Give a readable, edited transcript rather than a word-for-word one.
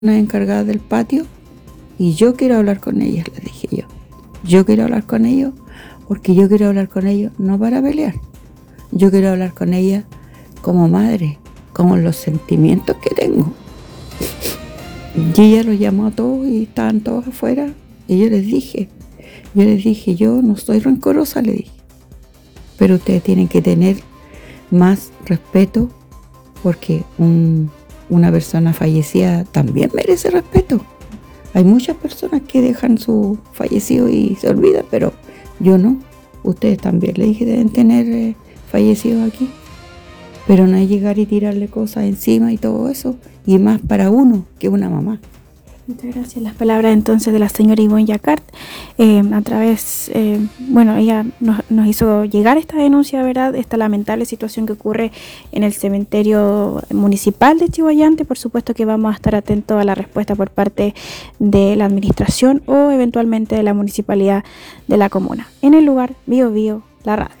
encargada del patio y yo quiero hablar con ellas, les dije yo. Yo quiero hablar con ellos porque yo quiero hablar con ellos no para pelear. Yo quiero hablar con ellas como madre, con los sentimientos que tengo. Y ella los llamó a todos y estaban todos afuera. Y yo les dije, yo no soy rencorosa, le dije. Pero ustedes tienen que tener más respeto porque una persona fallecida también merece respeto. Hay muchas personas que dejan su fallecido y se olvidan, pero yo no. Ustedes también, le dije, deben tener fallecidos aquí. Pero no hay llegar y tirarle cosas encima y todo eso. Y más para uno que una mamá. Muchas gracias. Las palabras entonces de la señora Ivonne Jacquart, a través, ella nos hizo llegar esta denuncia, ¿verdad? Esta lamentable situación que ocurre en el cementerio municipal de Chiguayante. Por supuesto que vamos a estar atentos a la respuesta por parte de la administración o eventualmente de la municipalidad de la comuna. En el lugar, Bio Bio, la radio.